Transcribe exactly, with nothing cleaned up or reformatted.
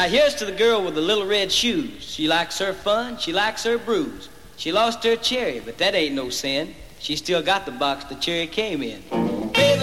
Now here's to the girl with the little red shoes. She likes her fun, she likes her brews. She lost her cherry, but that ain't no sin. She still got the box the cherry came in.